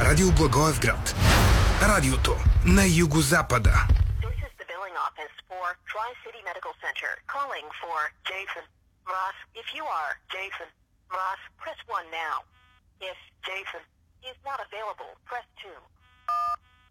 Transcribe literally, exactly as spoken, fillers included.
Радио Благоевград. Радиото на югозапада. This is the billing office for Tri-City Medical Center. Calling for Jason Ross. If you are Jason Ross, press one now. If Jason is not available, press two.